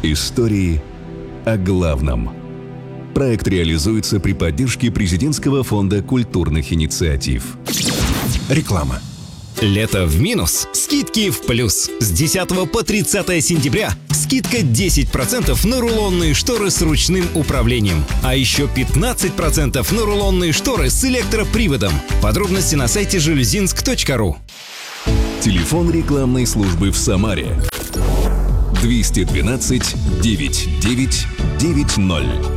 Истории о главном. Проект реализуется при поддержке Президентского фонда культурных инициатив. Реклама. Лето в минус, скидки в плюс. С 10 по 30 сентября скидка 10% на рулонные шторы с ручным управлением. А еще 15% на рулонные шторы с электроприводом. Подробности на сайте железинск.ру. Телефон рекламной службы в Самаре: 212 9990.